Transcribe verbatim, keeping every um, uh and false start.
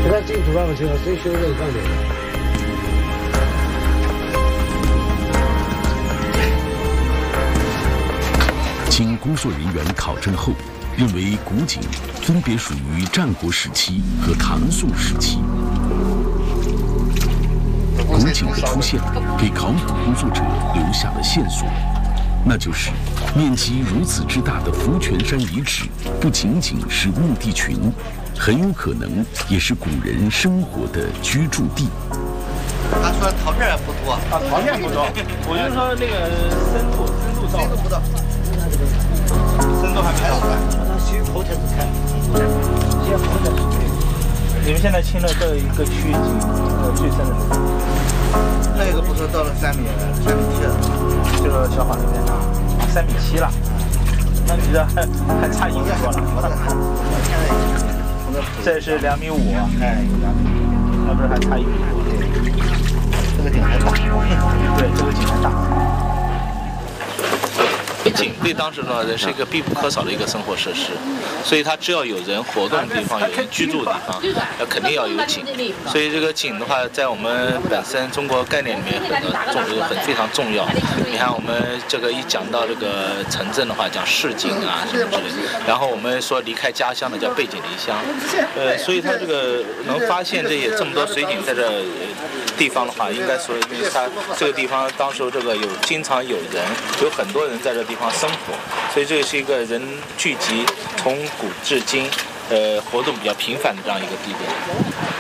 给他进土办法去了，谁修这个干的？ 经工作人员考证后，认为古井分别属于战国时期和唐宋时期。古井的出现给考古工作者留下了线索，那就是面积如此之大的福泉山遗址，不仅仅是墓地群，很有可能也是古人生活的居住地。 他说陶片不多， 啊，陶片不多，我就说那个深度，深度到深度不到， 深度还没到。 他先后台是看，先后台是对。 你们现在清了这一个区井呃最深的那个， 那个不是到了三米三米七了， 就是小坊那边啊，三米七了，那你这还还差一米多了。这是两米五，哎，两米五，那不是还差一米多？ 这个井还大， 对，这个井还大。 井对当时的人是一个必不可少的一个生活设施，所以它只要有人活动的地方，有人居住的地方，那肯定要有井。所以这个井的话，在我们本身中国概念里面很重很非常重要。你看我们这个一讲到这个城镇的话，讲市井啊什么之类的，然后我们说离开家乡的叫背井离乡，呃，所以它这个能发现这些这么多水井在这地方的话，应该说因为它这个地方当时这个有经常有人，有很多人在这地方生活，所以这是一个人聚集从古至今，呃，活动比较频繁的这样一个地点。